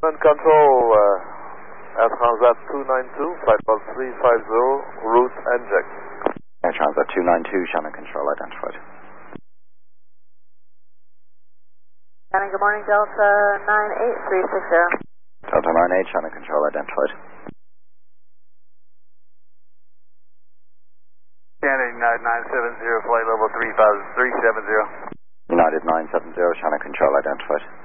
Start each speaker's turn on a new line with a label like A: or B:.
A: Command Control, Air Transat 292, flight level 350, route inject.
B: Air Transat 292, Shannon Control identified.
C: Shannon, good morning, Delta 98360.
B: Delta 98, Shannon Control identified.
A: Shannon, United 970, flight level 370.
B: United 970, Shannon Control identified.